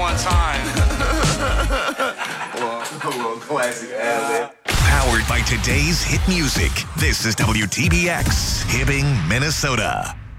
my time. Well, classic ad-lib. Powered by today's hit music. This is WTBX, Hibbing, Minnesota.